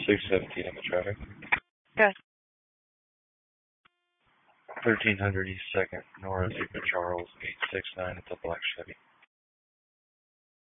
617 in the traffic. Good. 1300 East 2nd, North, Charles, 869, it's a black Chevy.